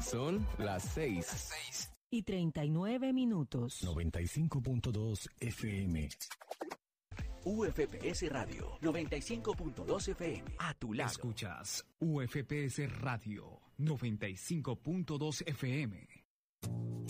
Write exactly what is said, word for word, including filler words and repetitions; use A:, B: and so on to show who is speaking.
A: Son las seis. Las seis.
B: Y treinta y nueve minutos.
A: noventa y cinco punto dos F M.
C: U F P S Radio, noventa y cinco punto dos F M. A tu lado.
D: Escuchas U F P S Radio, noventa y cinco punto dos F M.